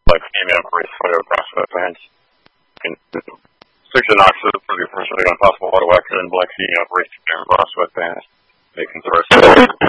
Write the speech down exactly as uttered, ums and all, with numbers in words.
black female race photo across sweatpants. And six Noxus for the first really impossible auto accident, black female race across sweatpants. Making the rest